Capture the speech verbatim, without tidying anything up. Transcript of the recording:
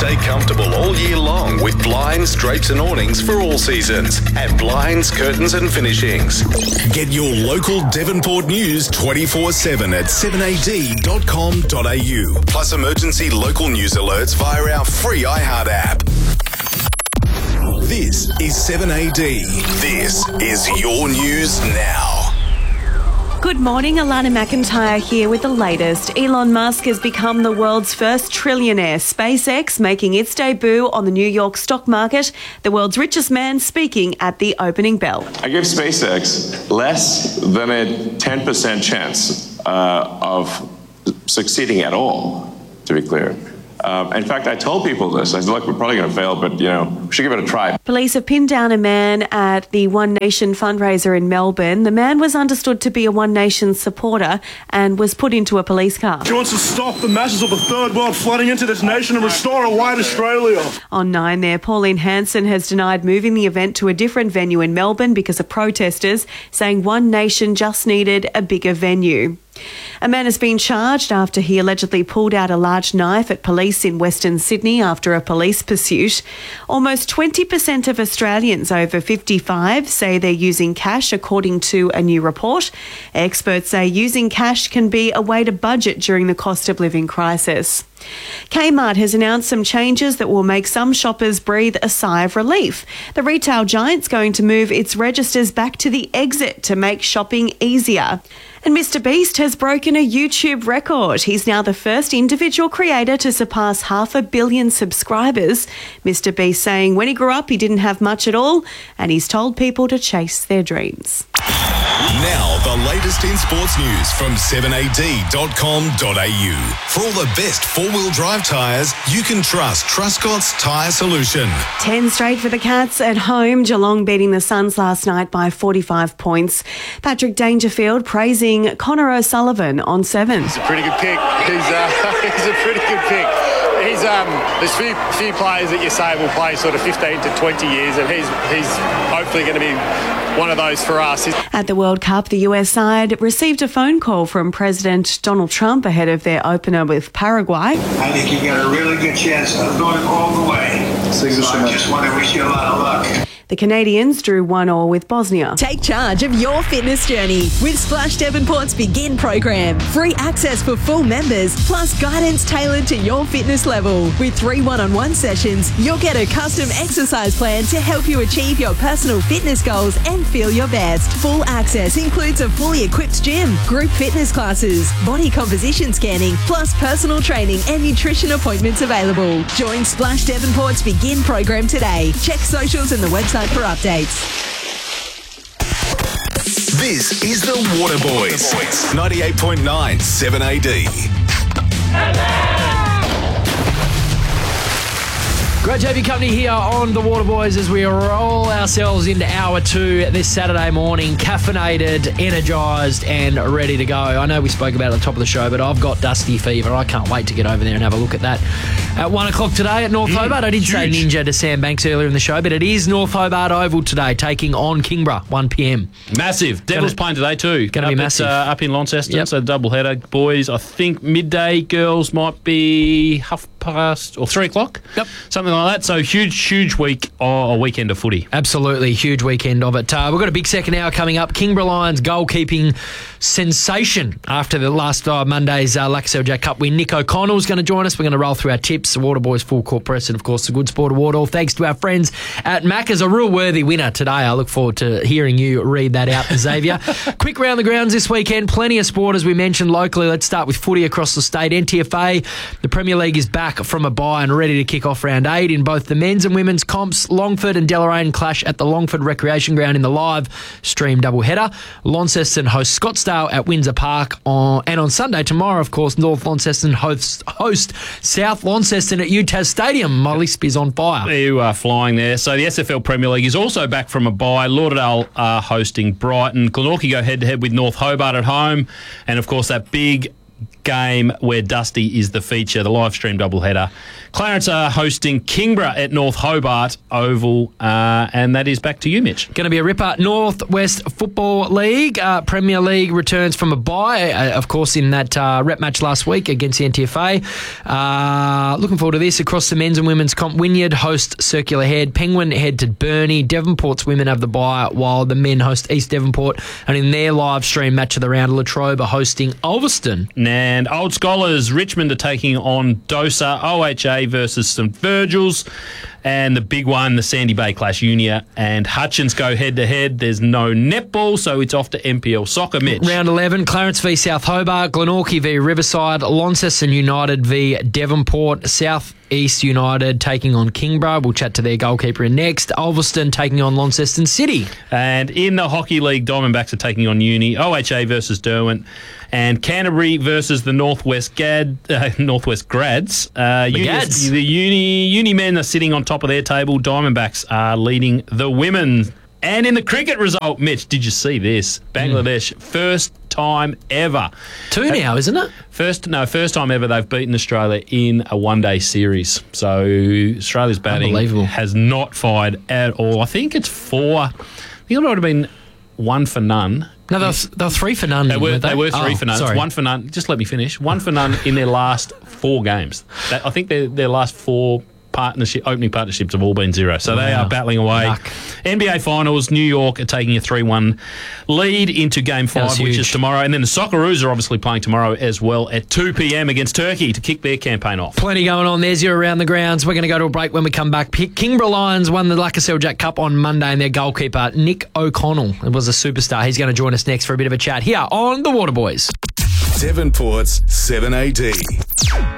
Stay comfortable all year long with blinds, drapes and awnings for all seasons at Blinds, Curtains and Finishings. Get your local Devonport news twenty-four seven at seven a d dot com dot a u. Plus emergency local news alerts via our free iHeart app. This is seven A D. This is your news now. Good morning, Alana McIntyre here with the latest. Elon Musk has become the world's first trillionaire. SpaceX making its debut on the New York stock market. The world's richest man speaking at the opening bell. I give SpaceX less than a ten percent chance uh, of succeeding at all, to be clear. Um, in fact, I told people this. I said, look, we're probably going to fail, but, you know, we should give it a try. Police have pinned down a man at the One Nation fundraiser in Melbourne. The man was understood to be a One Nation supporter and was put into a police car. He wants to stop the masses of the third world flooding into this nation and restore a white Australia. On nine there, Pauline Hanson has denied moving the event to a different venue in Melbourne because of protesters, saying One Nation just needed a bigger venue. A man has been charged after he allegedly pulled out a large knife at police in Western Sydney after a police pursuit. Almost twenty percent of Australians over fifty-five say they're using cash, according to a new report. Experts say using cash can be a way to budget during the cost of living crisis. Kmart has announced some changes that will make some shoppers breathe a sigh of relief. The retail giant's going to move its registers back to the exit to make shopping easier. And Mister Beast has broken a YouTube record. He's now the first individual creator to surpass half a billion subscribers. Mister Beast saying when he grew up, he didn't have much at all, and he's told people to chase their dreams. Now, the latest in sports news from seven a d dot com dot a u. For all the best four-wheel drive tyres, you can trust Truscott's Tyre Solution. Ten straight for the Cats at home. Geelong beating the Suns last night by forty-five points. Patrick Dangerfield praising Connor O'Sullivan on seven. It's a pretty good pick. He's, uh, he's a pretty good pick. He's um, there's few few players that you say will play sort of fifteen to twenty years, and he's he's hopefully going to be one of those for us. At the World Cup, the U S side received a phone call from President Donald Trump ahead of their opener with Paraguay. I think you've got a really good chance of going all the way. So I just want to wish you a lot of luck. The Canadians drew one all with Bosnia. Take charge of your fitness journey with Splash Devonport's Begin program. Free access for full members, plus guidance tailored to your fitness level. With three one-on-one sessions, you'll get a custom exercise plan to help you achieve your personal fitness goals and feel your best. Full access includes a fully equipped gym, group fitness classes, body composition scanning, plus personal training and nutrition appointments available. Join Splash Devonport's Begin program today. Check socials and the website for updates. This is the Water Boys. ninety-eight point nine seven A D. Great to have your company here on The Water Boys as we roll ourselves into hour two this Saturday morning, caffeinated, energised and ready to go. I know we spoke about it at the top of the show, but I've got Dusty Fever. I can't wait to get over there and have a look at that. At one o'clock today at North mm, Hobart. I did huge. say Ninja to Sam Banks earlier in the show, but it is North Hobart Oval today, taking on Kingborough, one p m. Massive. Devils gonna, playing today too. Going to be massive. At, uh, up in Launceston, yep. so double header. Boys, I think midday. Girls might be half past or three o'clock. Yep. Something like that. So huge, huge week or a weekend of footy. Absolutely, huge weekend of it. Uh, we've got a big second hour coming up. Kingborough Lions goalkeeping sensation after the last uh, Monday's uh, Lucky Jack Cup win. Nick O'Connell is going to join us. We're going to roll through our tips, the Water Boys Full Court Press, and of course the Good Sport Award. All thanks to our friends at Macca's. A real worthy winner today. I look forward to hearing you read that out, Xavier. Quick round the grounds this weekend. Plenty of sport, as we mentioned, locally. Let's start with footy across the state. N T F A, the Premier League is back from a bye and ready to kick off round eight in both the men's and women's comps. Longford and Deloraine clash at the Longford Recreation Ground in the live stream doubleheader. Launceston hosts Scottsdale at Windsor Park. On, and on Sunday, tomorrow, of course, North Launceston host, host South Launceston at U T A S Stadium. My list is on fire. You are flying there. So the S F L Premier League is also back from a bye. Lauderdale are hosting Brighton. Glenorchy go head-to-head with North Hobart at home. And, of course, that big game where Dusty is the feature, the live stream doubleheader. Clarence are hosting Kingborough at North Hobart Oval, uh, and that is back to you, Mitch. Going to be a ripper. North West Football League. Uh, Premier League returns from a bye, uh, of course, in that uh, rep match last week against the N T F A. Uh, looking forward to this. Across the men's and women's comp, Wynyard host Circular Head. Penguin head to Burnie. Devonport's women have the bye, while the men host East Devonport. And in their live stream match of the round, Latrobe are hosting Ulverston. And Old Scholars, Richmond are taking on Dosa. O H A versus St Virgil's. And the big one, the Sandy Bay Clash, Unia and Hutchins go head-to-head. There's no netball, so it's off to N P L Soccer, Mitch. Round eleven, Clarence v South Hobart, Glenorchy v Riverside, Launceston United v Devonport, South East United taking on Kingborough. We'll chat to their goalkeeper in next. Ulverston taking on Launceston City. And in the Hockey League, Diamondbacks are taking on Uni, O H A versus Derwent, and Canterbury versus the Northwest Gad, uh, Northwest Grads. Uh, the Uni, Gads. The Uni, Uni men are sitting on top of their table. Diamondbacks are leading the women. And in the cricket result, Mitch, did you see this? Bangladesh, mm. first time ever. Two now, isn't it? First, no, first time ever they've beaten Australia in a one-day series. So Australia's batting has not fired at all. I think it's four. I think it might have been one for none. No, they were, they were three for none. They were, they? they were three oh, for none. Sorry. It's one for none. Just let me finish. One for none in their last four games. That, I think their their last four partnership opening partnerships have all been zero. So wow. They are battling away. Yuck. N B A Finals, New York are taking a three one lead into Game five, which is tomorrow. And then the Socceroos are obviously playing tomorrow as well at two p.m. against Turkey to kick their campaign off. Plenty going on. There's you around the grounds. We're going to go to a break. When we come back, Kingborough Lions won the Lancashire Jack Cup on Monday, and their goalkeeper, Nick O'Connell, was a superstar. He's going to join us next for a bit of a chat here on The Waterboys. Devonport's seven A D.